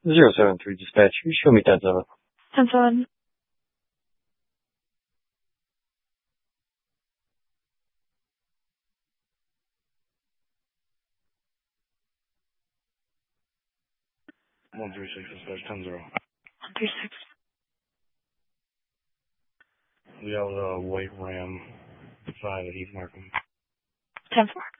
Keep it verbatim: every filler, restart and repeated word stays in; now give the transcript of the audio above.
Zero seven three dispatch. You show me ten seven. ten seven. One three six dispatch ten zero. One three six. We have a white Ram five at Heath Markham. ten four.